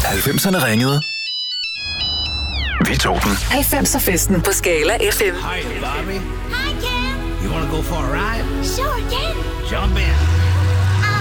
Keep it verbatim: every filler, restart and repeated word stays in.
halvfemserne ringede. Vi tog den. halvfemser festen på Skala F M. Hi, Bobby. Hi, Ken. You wanna go for a ride? Sure, Ken. Jump in.